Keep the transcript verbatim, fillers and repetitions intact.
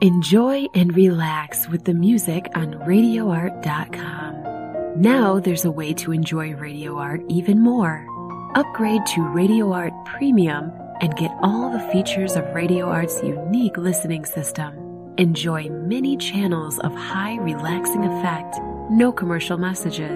Enjoy and relax with the music on radio art dot com. Now there's a way to enjoy Radio Art even more. Upgrade to Radio Art Premium and get all the features of Radio Art's unique listening system. Enjoy many channels of high relaxing effect, no commercial messages.